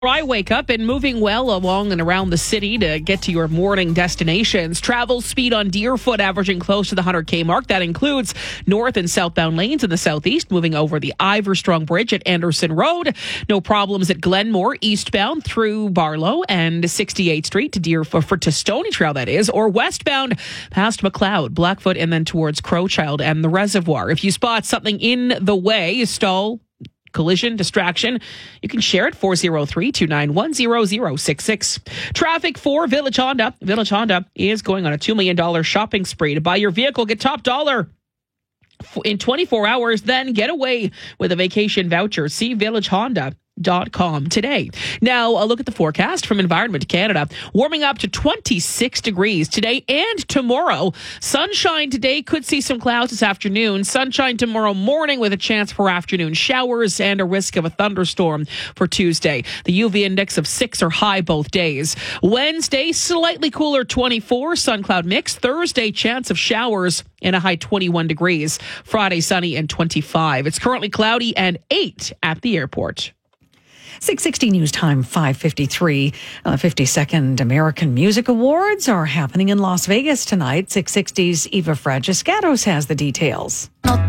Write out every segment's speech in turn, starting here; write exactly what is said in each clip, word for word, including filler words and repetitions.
I wake up and moving well along and around the city to get to your morning destinations. Travel speed on Deerfoot averaging close to the one hundred K mark. That includes north and southbound lanes in the southeast, moving over the Iverstrong Bridge at Anderson Road. No problems at Glenmore eastbound through Barlow and sixty-eighth Street to Deerfoot for to Stony Trail, that is, or westbound past McLeod, Blackfoot, and then towards Crowchild and the Reservoir. If you spot something in the way, stall, collision, distraction, you can share it four oh three, two nine one, zero zero six six. Traffic for Village Honda. Village Honda is going on a two million dollars shopping spree to buy your vehicle. Get top dollar in twenty-four hours, then get away with a vacation voucher. See Village Honda. Dot com today. Now, a look at the forecast from Environment Canada. Warming up to twenty-six degrees today and tomorrow. Sunshine today, could see some clouds this afternoon. Sunshine tomorrow morning with a chance for afternoon showers and a risk of a thunderstorm for Tuesday. The U V index of six or high both days. Wednesday, slightly cooler, twenty-four, sun cloud mix. Thursday, chance of showers and a high twenty-one degrees. Friday, sunny and twenty-five. It's currently cloudy and eight at the airport. six sixty News Time, five fifty-three. Uh, fifty-second American Music Awards are happening in Las Vegas tonight. six sixty's Eva Fragiscatos has the details.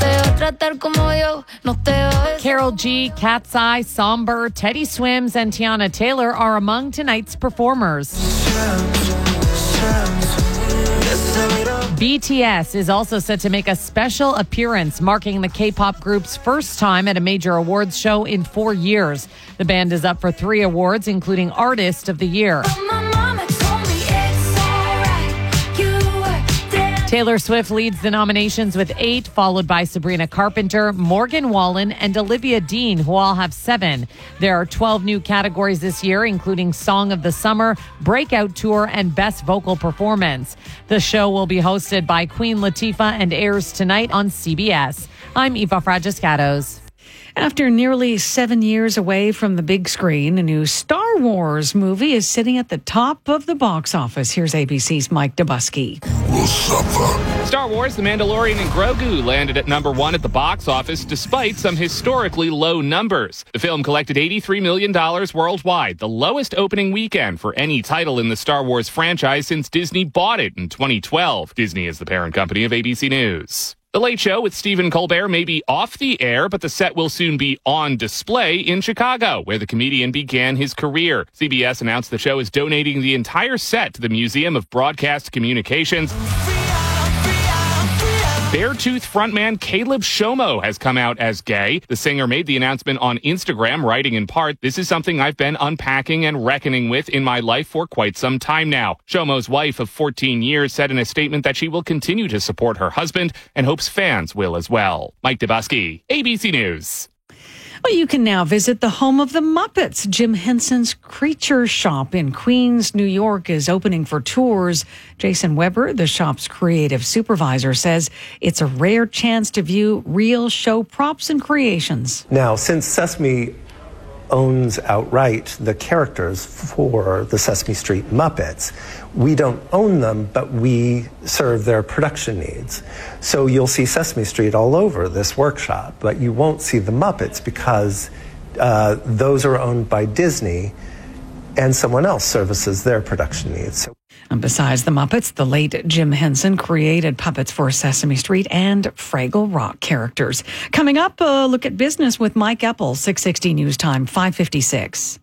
Carol G, Cat's Eye, Somber, Teddy Swims, and Tiana Taylor are among tonight's performers. B T S is also set to make a special appearance, marking the K-pop group's first time at a major awards show in four years. The band is up for three awards, including Artist of the Year. Taylor Swift leads the nominations with eight, followed by Sabrina Carpenter, Morgan Wallen, and Olivia Dean, who all have seven. There are twelve new categories this year, including Song of the Summer, Breakout Tour, and Best Vocal Performance. The show will be hosted by Queen Latifah and airs tonight on C B S. I'm Eva Fragiscatos. After nearly seven years away from the big screen, a new Star Wars movie is sitting at the top of the box office. Here's A B C's Mike Dubusky. Star Wars The Mandalorian and Grogu landed at number one at the box office despite some historically low numbers. The film collected eighty-three million dollars worldwide, the lowest opening weekend for any title in the Star Wars franchise since Disney bought it in twenty twelve. Disney is the parent company of A B C News. The Late Show with Stephen Colbert may be off the air, but the set will soon be on display in Chicago, where the comedian began his career. C B S announced the show is donating the entire set to the Museum of Broadcast Communications. Beartooth frontman Caleb Shomo has come out as gay. The singer made the announcement on Instagram, writing in part, "This is something I've been unpacking and reckoning with in my life for quite some time now." Shomo's wife of fourteen years said in a statement that she will continue to support her husband and hopes fans will as well. Mike Dubusky, A B C News. Well, you can now visit the home of the Muppets. Jim Henson's Creature Shop in Queens, New York is opening for tours. Jason Weber, the shop's creative supervisor, says it's a rare chance to view real show props and creations. Now, since Sesame owns outright the characters for the Sesame Street Muppets, we don't own them, but we serve their production needs. So you'll see Sesame Street all over this workshop, but you won't see the Muppets because uh, those are owned by Disney and someone else services their production needs. So And besides the Muppets, the late Jim Henson created puppets for Sesame Street and Fraggle Rock characters. Coming up, a look at business with Mike Eppel, six sixty News Time, five fifty-six.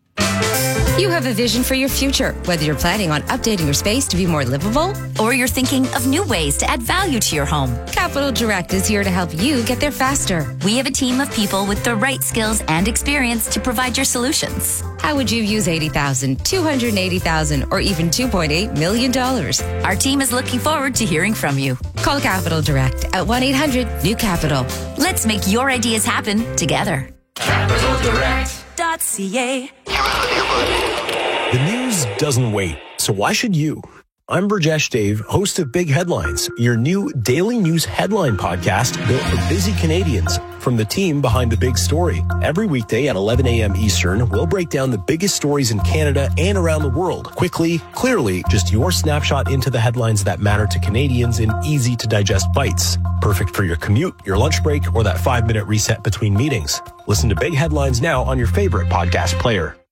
You have a vision for your future, whether you're planning on updating your space to be more livable, or you're thinking of new ways to add value to your home. Capital Direct is here to help you get there faster. We have a team of people with the right skills and experience to provide your solutions. How would you use eighty thousand dollars, two hundred eighty thousand dollars, or even two point eight million dollars? Our team is looking forward to hearing from you. Call Capital Direct at one eight hundred new capital. Let's make your ideas happen together. Capital Direct. .ca. The news doesn't wait, so why should you? I'm Burjesh Dave, host of Big Headlines, your new daily news headline podcast built for busy Canadians from the team behind the big story. Every weekday at eleven a.m. Eastern, we'll break down the biggest stories in Canada and around the world. Quickly, clearly, just your snapshot into the headlines that matter to Canadians in easy-to-digest bites. Perfect for your commute, your lunch break, or that five-minute reset between meetings. Listen to Big Headlines now on your favorite podcast player.